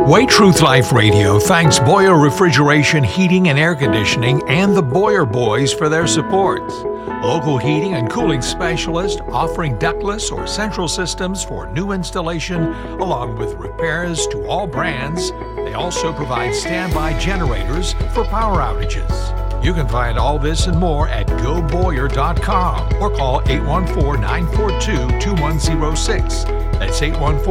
Way Truth Life Radio thanks Boyer Refrigeration, Heating and Air Conditioning and the Boyer Boys for their support. Local heating and cooling specialist offering ductless or central systems for new installation along with repairs to all brands. They also provide standby generators for power outages. You can find all this and more at goboyer.com or call 814-942-2106. That's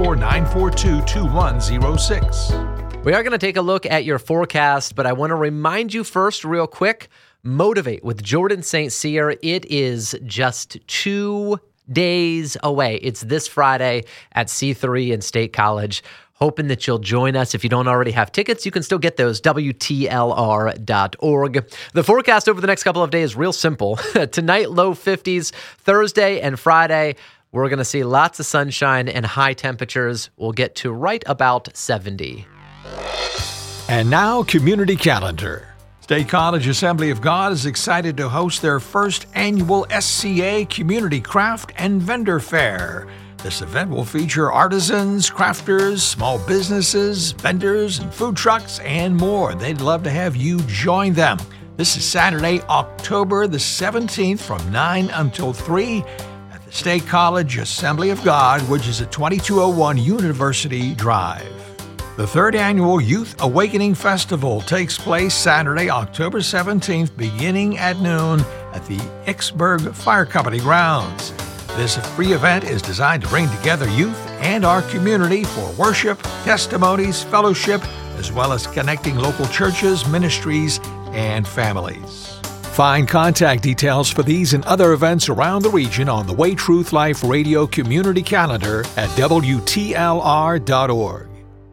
814-942-2106. We are going to take a look at your forecast, but I want to remind you first, real quick, Motivate with Jordan St. Cyr. It is just 2 days away. It's this Friday at C3 in State College. Hoping that you'll join us. If you don't already have tickets, you can still get those, WTLR.org. The forecast over the next couple of days, real simple. Tonight, low 50s. Thursday and Friday, we're going to see lots of sunshine and high temperatures. We'll get to right about 70. And now, Community Calendar. State College Assembly of God is excited to host their first annual SCA Community Craft and Vendor Fair. This event will feature artisans, crafters, small businesses, vendors, and food trucks, and more. They'd love to have you join them. This is Saturday, October the 17th from 9 until 3 at the State College Assembly of God, which is at 2201 University Drive. The third annual Youth Awakening Festival takes place Saturday, October 17th, beginning at noon at the Icksburg Fire Company grounds. This free event is designed to bring together youth and our community for worship, testimonies, fellowship, as well as connecting local churches, ministries, and families. Find contact details for these and other events around the region on the Way Truth Life Radio Community Calendar at WTLR.org.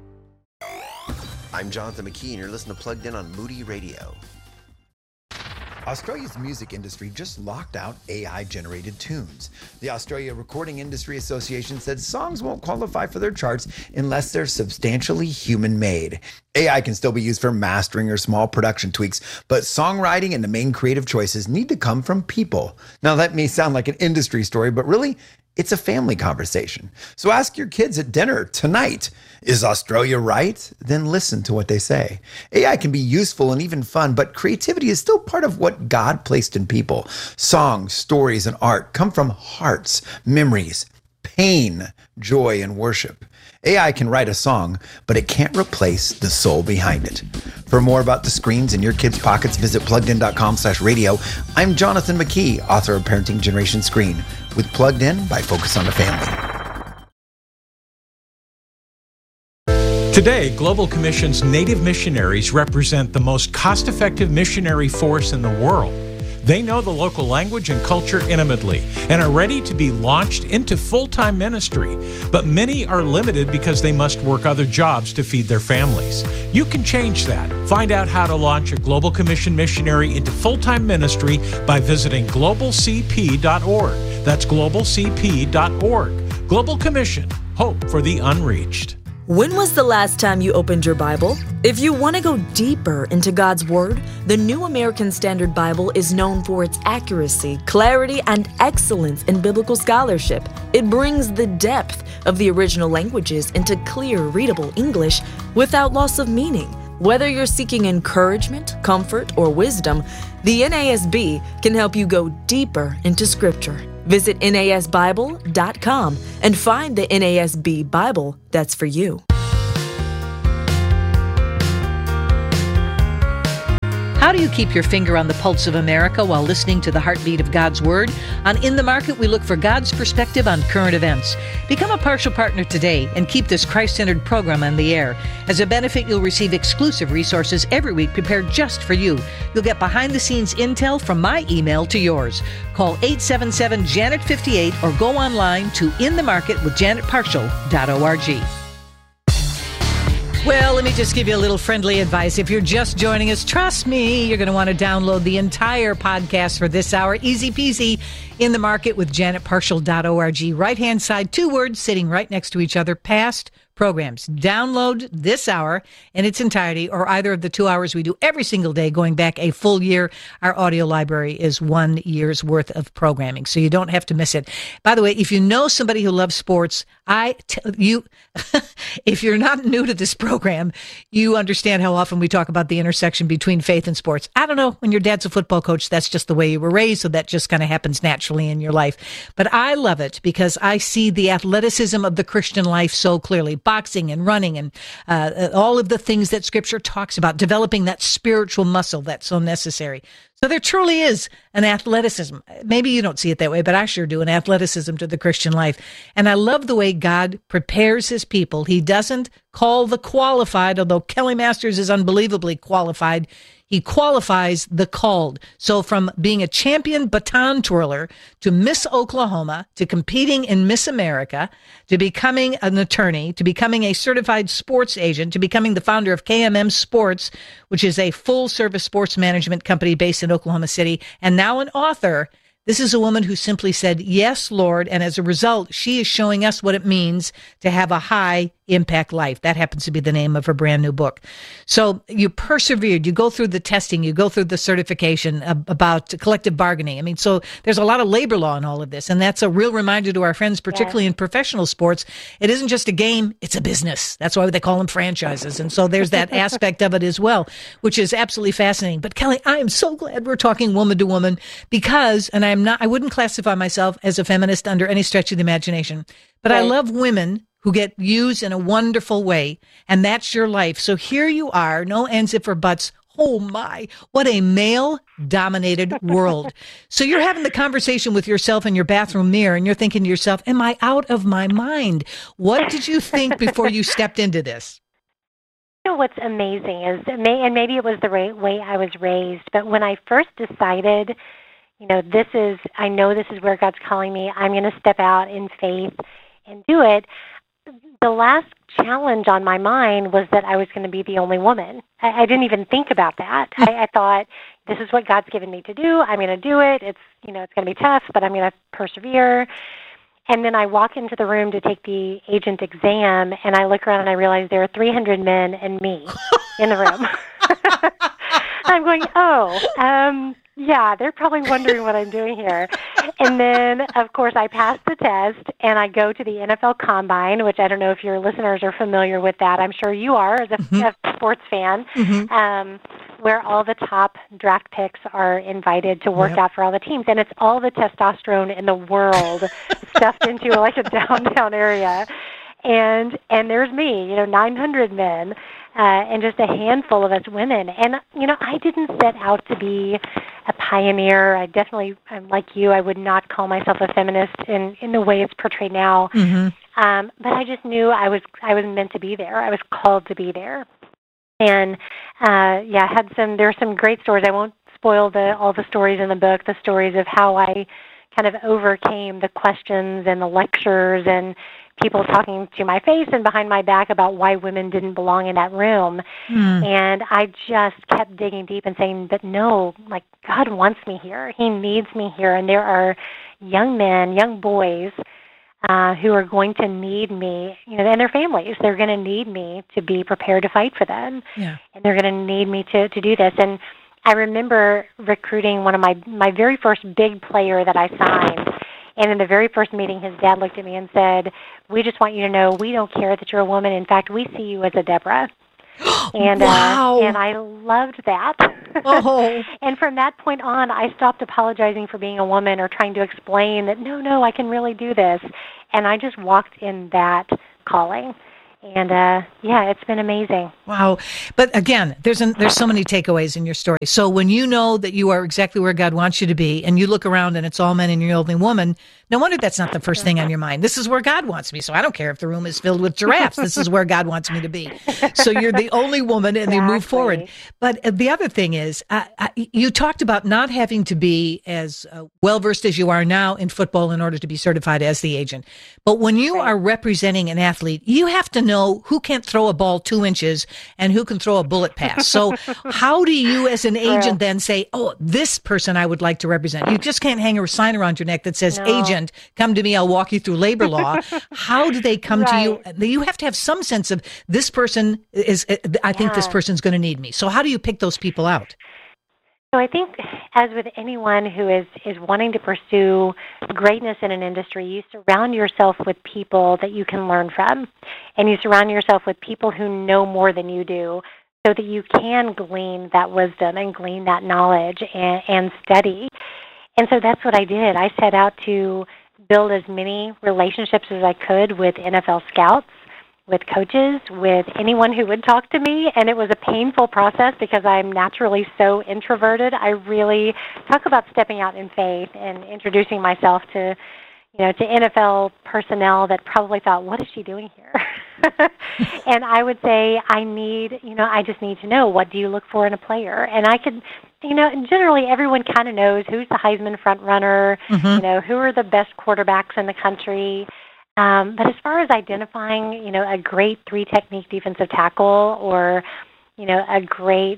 I'm Jonathan McKee, and you're listening to Plugged In on Moody Radio. Australia's music industry just locked out AI-generated tunes. The Australia Recording Industry Association said songs won't qualify for their charts unless they're substantially human-made. AI can still be used for mastering or small production tweaks, but songwriting and the main creative choices need to come from people. Now, that may sound like an industry story, but really, it's a family conversation. So ask your kids at dinner tonight, is Australia right? Then listen to what they say. AI can be useful and even fun, but creativity is still part of what God placed in people. Songs, stories, and art come from hearts, memories, pain, joy, and worship. AI can write a song, but it can't replace the soul behind it. For more about the screens in your kids' pockets, visit pluggedin.com/radio. I'm Jonathan McKee, author of Parenting Generation Screen, with Plugged In by Focus on the Family. Today, Global Commission's Native missionaries represent the most cost-effective missionary force in the world. They know the local language and culture intimately and are ready to be launched into full-time ministry. But many are limited because they must work other jobs to feed their families. You can change that. Find out how to launch a Global Commission missionary into full-time ministry by visiting globalcp.org. That's globalcp.org. Global Commission, hope for the unreached. When was the last time you opened your Bible? If you want to go deeper into God's Word, the New American Standard Bible is known for its accuracy, clarity, and excellence in biblical scholarship. It brings the depth of the original languages into clear, readable English without loss of meaning. Whether you're seeking encouragement, comfort, or wisdom, the NASB can help you go deeper into Scripture. Visit NASBible.com and find the NASB Bible that's for you. How do you keep your finger on the pulse of America while listening to the heartbeat of God's Word? On In the Market, we look for God's perspective on current events. Become a partial partner today and keep this Christ-centered program on the air. As a benefit, you'll receive exclusive resources every week prepared just for you. You'll get behind-the-scenes intel from my email to yours. Call 877-JANET-58 or go online to inthemarketwithjanetpartial.org. Well, let me just give you a little friendly advice. If you're just joining us, trust me, you're going to want to download the entire podcast for this hour. Easy peasy. In the Market with JanetPartial.org. Right-hand side, 2 words sitting right next to each other. Past, programs. Download this hour in its entirety or either of the 2 hours we do every single day going back a full year. Our audio library is 1 year's worth of programming, so you don't have to miss it. By the way, if you know somebody who loves sports, if you're not new to this program, you understand how often we talk about the intersection between faith and sports. I don't know, when your dad's a football coach, that's just the way you were raised, so that just kind of happens naturally in your life. But I love it because I see the athleticism of the Christian life so clearly. Boxing and running and all of the things that Scripture talks about, developing that spiritual muscle that's so necessary. So there truly is an athleticism. Maybe you don't see it that way, but I sure do, an athleticism to the Christian life. And I love the way God prepares his people. He doesn't call the qualified, although Kelly Masters is unbelievably qualified. He qualifies the called. So from being a champion baton twirler to Miss Oklahoma, to competing in Miss America, to becoming an attorney, to becoming a certified sports agent, to becoming the founder of KMM Sports, which is a full-service sports management company based in Oklahoma City, and now an author. This is a woman who simply said, yes, Lord, and as a result, she is showing us what it means to have a high impact life. That happens to be the name of her brand new book. So you persevered, you go through the testing, you go through the certification about collective bargaining. I mean, so there's a lot of labor law in all of this. And that's a real reminder to our friends, particularly in professional sports. It isn't just a game, it's a business. That's why they call them franchises. And so there's that aspect of it as well, which is absolutely fascinating. But Kelly, I am so glad we're talking woman to woman because, and I wouldn't classify myself as a feminist under any stretch of the imagination, but I love women who get used in a wonderful way, and that's your life. So here you are, no ands, if, or buts. Oh my, what a male-dominated world. So you're having the conversation with yourself in your bathroom mirror, and you're thinking to yourself, am I out of my mind? What did you think before you stepped into this? You know, what's amazing is, and maybe it was the way I was raised, but when I first decided, you know, I know this is where God's calling me, I'm going to step out in faith and do it, the last challenge on my mind was that I was going to be the only woman. I didn't even think about that. I thought, this is what God's given me to do. I'm going to do it. It's going to be tough, but I'm going to persevere. And then I walk into the room to take the agent exam, and I look around and I realize there are 300 men and me in the room. I'm going, yeah, they're probably wondering what I'm doing here. And then, of course, I pass the test, and I go to the NFL Combine, which I don't know if your listeners are familiar with that. I'm sure you are as a sports fan, where all the top draft picks are invited to work out for all the teams. And it's all the testosterone in the world stuffed into like a downtown area. And there's me, 900 men. And just a handful of us women. And, I didn't set out to be a pioneer. I definitely, like you, I would not call myself a feminist in the way it's portrayed now. But I just knew I was meant to be there. I was called to be there. And, there are some great stories. I won't spoil all the stories in the book, the stories of how I kind of overcame the questions and the lectures and people talking to my face and behind my back about why women didn't belong in that room. And I just kept digging deep and saying, but no, like God wants me here. He needs me here. And there are young men, young boys who are going to need me, and their families. They're going to need me to be prepared to fight for them. And they're going to need me to do this. And I remember recruiting one of my very first big player that I signed. And in the very first meeting, his dad looked at me and said, we just want you to know we don't care that you're a woman. In fact, we see you as a Deborah. And wow. And I loved that. And from that point on, I stopped apologizing for being a woman or trying to explain that, no, I can really do this. And I just walked in that calling. And, it's been amazing. Wow. But again, there's so many takeaways in your story. So when you know that you are exactly where God wants you to be and you look around and it's all men and you're the only woman, no wonder that's not the first thing on your mind. This is where God wants me. So I don't care if the room is filled with giraffes. This is where God wants me to be. So you're the only woman and you move forward. But the other thing is, you talked about not having to be as well-versed as you are now in football in order to be certified as the agent. But when you are representing an athlete, you have to know who can't throw a ball 2 inches and who can throw a bullet pass. So how do you as an agent then say, oh, this person I would like to represent? You just can't hang a sign around your neck that says agent meant, come to me, I'll walk you through labor law. How do they come to you? You have to have some sense of this person is, I think this person's going to need me. So how do you pick those people out? So I think, as with anyone who is wanting to pursue greatness in an industry, you surround yourself with people that you can learn from, and you surround yourself with people who know more than you do, so that you can glean that wisdom and glean that knowledge and study. And so that's what I did. I set out to build as many relationships as I could with NFL scouts, with coaches, with anyone who would talk to me, and it was a painful process because I'm naturally so introverted. I really talk about stepping out in faith and introducing myself to NFL personnel that probably thought, what is she doing here? And I would say, I just need to know, what do you look for in a player? And I could, generally everyone kind of knows who's the Heisman front runner, who are the best quarterbacks in the country. But as far as identifying, a great three-technique defensive tackle or, a great,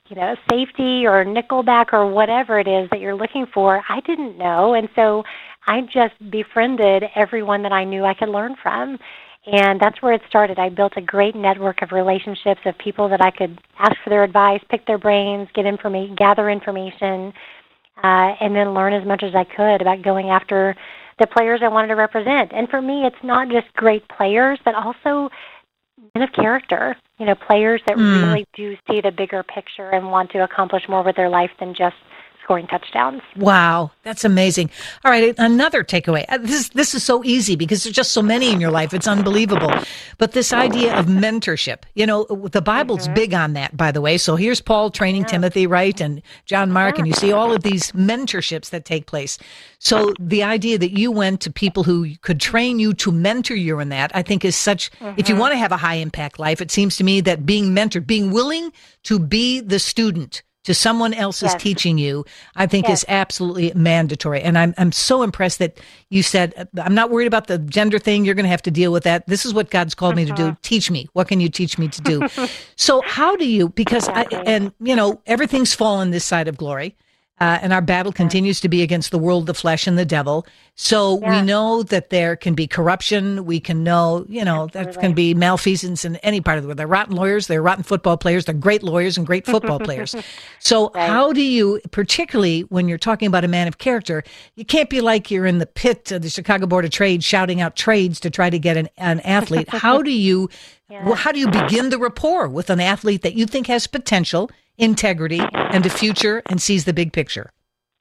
safety or nickelback or whatever it is that you're looking for, I didn't know. And so I just befriended everyone that I knew I could learn from. And that's where it started. I built a great network of relationships of people that I could ask for their advice, pick their brains, gather information, and then learn as much as I could about going after the players I wanted to represent. And for me, it's not just great players, but also men of character, players that really do see the bigger picture and want to accomplish more with their life than just scoring touchdowns. Wow, that's amazing. All right, another takeaway. This is so easy because there's just so many in your life. It's unbelievable. But this idea of mentorship, the Bible's big on that, by the way. So here's Paul training Timothy, right? And John Mark, and you see all of these mentorships that take place. So the idea that you went to people who could train you to mentor you in that, I think is such, if you want to have a high impact life, it seems to me that being mentored, being willing to be the student to someone else's teaching you, I think is absolutely mandatory. And I'm so impressed that you said, I'm not worried about the gender thing. You're going to have to deal with that. This is what God's called me to do. Teach me. What can you teach me to do? So how do you, because, everything's fallen this side of glory. And our battle continues to be against the world, the flesh, and the devil. So we know that there can be corruption. We can know, there can be malfeasance in any part of the world. They're rotten lawyers. They're rotten football players. They're great lawyers and great football players. So how do you, particularly when you're talking about a man of character, you can't be like you're in the pit of the Chicago Board of Trade shouting out trades to try to get an athlete. How do you begin the rapport with an athlete that you think has potential, integrity, and a future, and sees the big picture?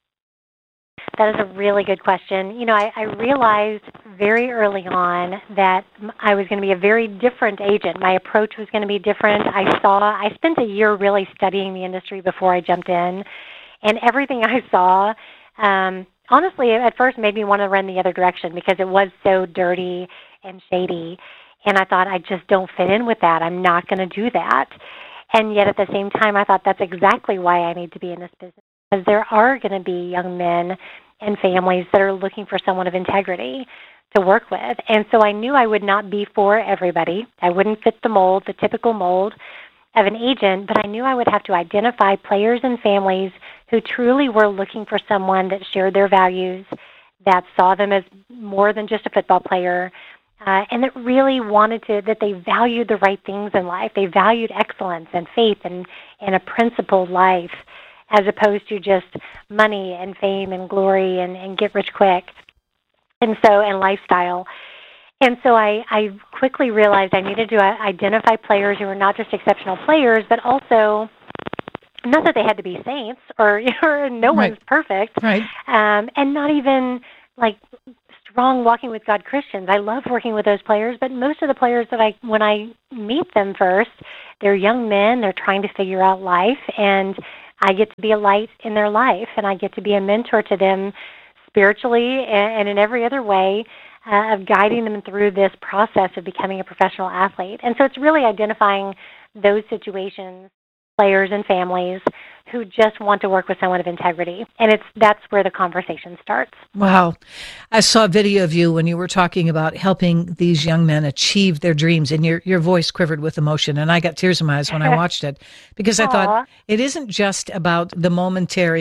That is a really good question. I realized very early on that I was going to be a very different agent. My approach was going to be different. I spent a year really studying the industry before I jumped in, and everything I saw, honestly, at first made me want to run the other direction because it was so dirty and shady. And I thought, I just don't fit in with that. I'm not going to do that. And yet at the same time, I thought that's exactly why I need to be in this business, because there are going to be young men and families that are looking for someone of integrity to work with. And so I knew I would not be for everybody. I wouldn't fit the mold, the typical mold of an agent, but I knew I would have to identify players and families who truly were looking for someone that shared their values, that saw them as more than just a football player, and that really that they valued the right things in life. They valued excellence and faith and a principled life, as opposed to just money and fame and glory and get rich quick, and lifestyle. And so I quickly realized I needed to identify players who were not just exceptional players, but also, not that they had to be saints or no one's perfect, right? And not even like strong walking with God Christians. I love working with those players, but most of the players that when I meet them first, they're young men, they're trying to figure out life, and I get to be a light in their life, and I get to be a mentor to them spiritually and in every other way of guiding them through this process of becoming a professional athlete. And so it's really identifying those situations, players and families who just want to work with someone of integrity. And that's where the conversation starts. Wow. I saw a video of you when you were talking about helping these young men achieve their dreams, and your voice quivered with emotion, and I got tears in my eyes when I watched it, because I thought it isn't just about the momentary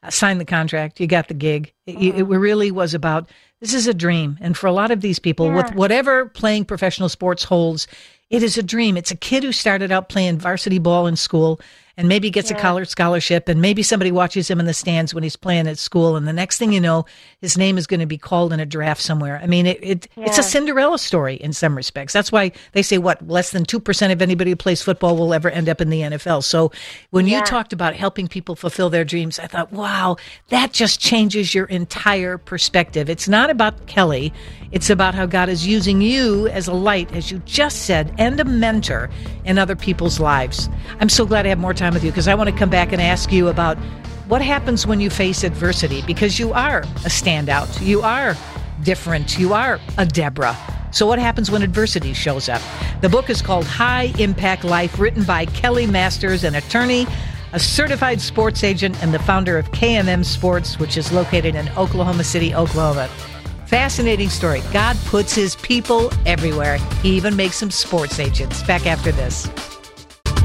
signed the contract, you got the gig. It really was about, this is a dream. And for a lot of these people, with whatever playing professional sports holds, it is a dream. It's a kid who started out playing varsity ball in school and maybe gets a college scholarship, and maybe somebody watches him in the stands when he's playing at school, and the next thing you know, his name is going to be called in a draft somewhere. I mean, it's a Cinderella story in some respects. That's why they say, less than 2% of anybody who plays football will ever end up in the NFL. So when you talked about helping people fulfill their dreams, I thought, wow, that just changes your entire perspective. It's not about Kelly. It's about how God is using you as a light, as you just said, and a mentor in other people's lives. I'm so glad I have more time with you, because I want to come back and ask you about what happens when you face adversity, because you are a standout. You are different. You are a Deborah. So what happens when adversity shows up? The book is called High Impact Life, written by Kelly Masters, an attorney, a certified sports agent, and the founder of KMM Sports, which is located in Oklahoma City, Oklahoma. Fascinating story. God puts his people everywhere. He even makes them sports agents. Back after this.